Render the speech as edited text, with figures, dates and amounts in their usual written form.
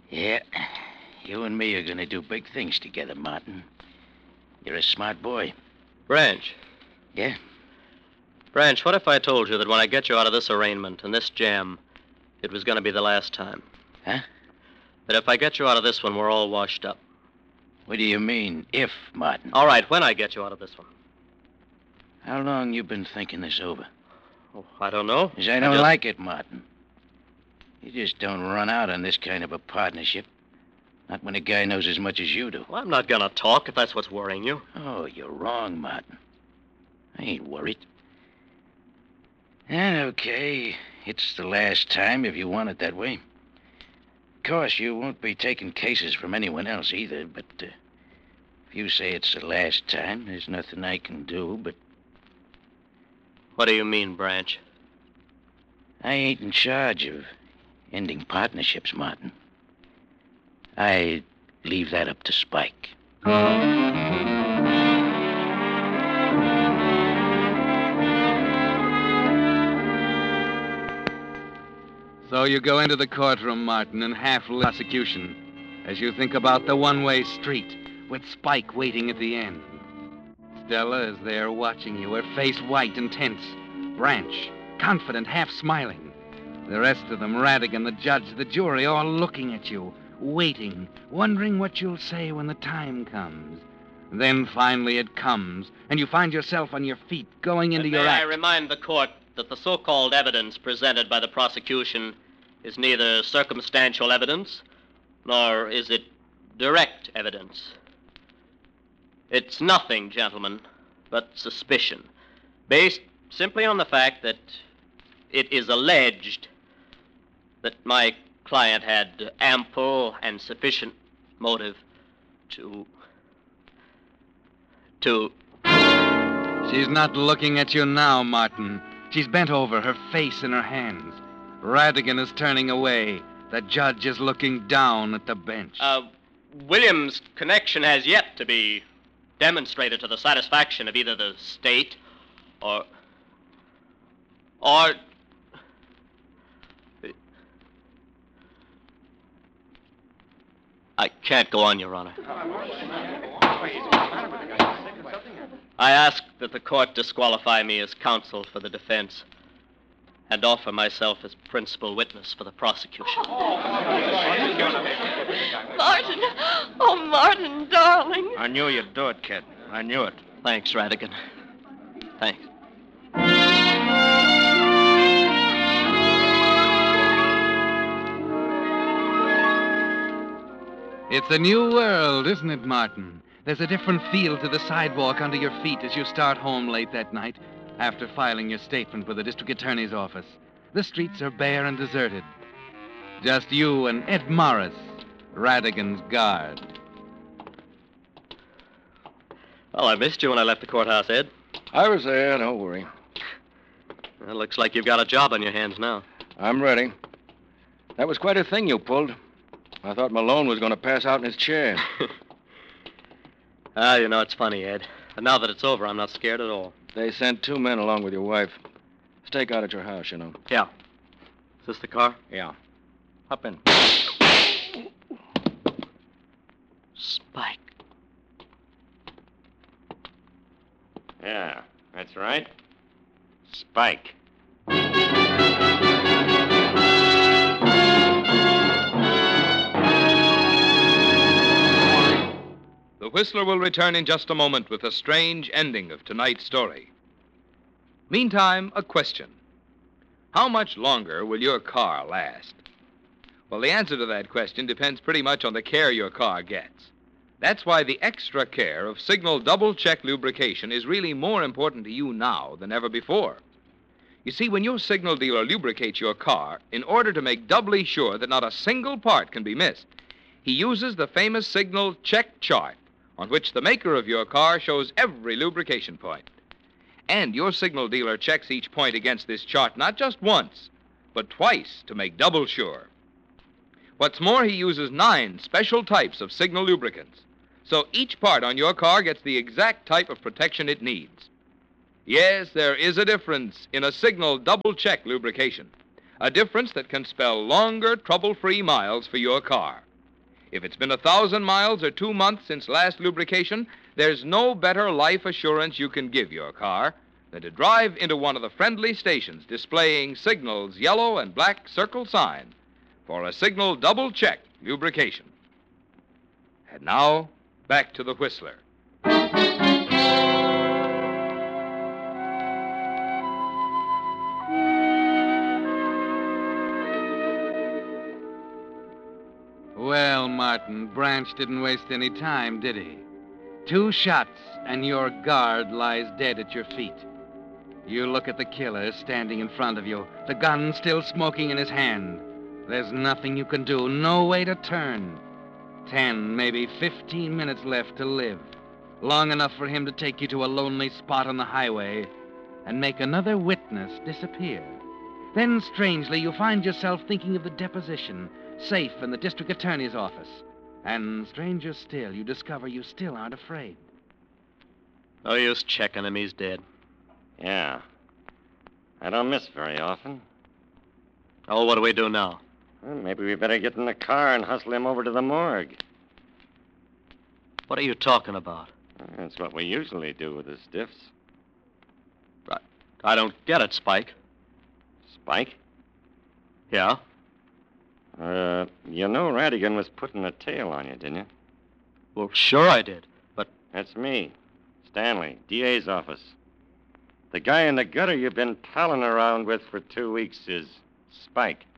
Yeah, you and me are going to do big things together, Martin. You're a smart boy. Branch. Yeah? Branch, what if I told you that when I get you out of this arraignment and this jam, it was going to be the last time? Huh? That if I get you out of this one, we're all washed up. What do you mean, if, Martin? All right, when I get you out of this one. How long you been thinking this over? Oh, I don't know. 'Cause I don't like it, Martin. You just don't run out on this kind of a partnership. Not when a guy knows as much as you do. Well, I'm not going to talk if that's what's worrying you. Oh, you're wrong, Martin. I ain't worried. And okay, it's the last time if you want it that way. Of course, you won't be taking cases from anyone else either, but if you say it's the last time, there's nothing I can do but... What do you mean, Branch? I ain't in charge of ending partnerships, Martin. I leave that up to Spike. So you go into the courtroom, Martin, and prosecution as you think about the one-way street with Spike waiting at the end. Stella is there watching you, her face white and tense. Branch, confident, half smiling. The rest of them, Radigan, the judge, the jury, all looking at you, waiting, wondering what you'll say when the time comes. Then finally it comes, and you find yourself on your feet, going into your act. May I remind the court that the so-called evidence presented by the prosecution is neither circumstantial evidence, nor is it direct evidence. It's nothing, gentlemen, but suspicion, based simply on the fact that it is alleged that my client had ample and sufficient motive to... She's not looking at you now, Martin. She's bent over, her face in her hands. Radigan is turning away. The judge is looking down at the bench. Williams' connection has yet to be demonstrated to the satisfaction of either the state or... I can't go on, Your Honor. I ask that the court disqualify me as counsel for the defense and offer myself as principal witness for the prosecution. Martin! Oh, Martin, darling. I knew you'd do it, kid. I knew it. Thanks, Radigan. Thanks. It's a new world, isn't it, Martin? There's a different feel to the sidewalk under your feet as you start home late that night after filing your statement with the district attorney's office. The streets are bare and deserted. Just you and Ed Morris, Radigan's guard. Well, I missed you when I left the courthouse, Ed. I was there, don't worry. Well, it looks like you've got a job on your hands now. I'm ready. That was quite a thing you pulled. I thought Malone was going to pass out in his chair. You know, it's funny, Ed. And now that it's over, I'm not scared at all. They sent 2 men along with your wife. Stake out at your house, you know. Yeah. Is this the car? Yeah. Hop in. Spike. Yeah, that's right. Spike. The Whistler will return in just a moment with a strange ending of tonight's story. Meantime, a question. How much longer will your car last? Well, the answer to that question depends pretty much on the care your car gets. That's why the extra care of Signal Double Check Lubrication is really more important to you now than ever before. You see, when your signal dealer lubricates your car, in order to make doubly sure that not a single part can be missed, he uses the famous Signal Check Chart, on which the maker of your car shows every lubrication point. And your signal dealer checks each point against this chart not just once, but twice to make double sure. What's more, he uses 9 special types of signal lubricants, so each part on your car gets the exact type of protection it needs. Yes, there is a difference in a Signal Double Check lubrication, a difference that can spell longer, trouble-free miles for your car. If it's been 1,000 miles or 2 months since last lubrication, there's no better life assurance you can give your car than to drive into one of the friendly stations displaying Signal's yellow and black circle sign for a Signal double-check lubrication. And now, back to the Whistler. Well, Martin, Branch didn't waste any time, did he? 2 shots, and your guard lies dead at your feet. You look at the killer standing in front of you, the gun still smoking in his hand. There's nothing you can do, no way to turn. 10, maybe 15 minutes left to live. Long enough for him to take you to a lonely spot on the highway and make another witness disappear. Then, strangely, you find yourself thinking of the deposition, safe in the district attorney's office. And, stranger still, you discover you still aren't afraid. No use checking him. He's dead. Yeah. I don't miss very often. Oh, what do we do now? Well, maybe we better get in the car and hustle him over to the morgue. What are you talking about? That's what we usually do with the stiffs. I don't get it, Spike. Spike? Yeah? You know Radigan was putting a tail on you, didn't you? Well, sure I did. But That's me. Stanley, DA's office. The guy in the gutter you've been palling around with for 2 weeks is Spike.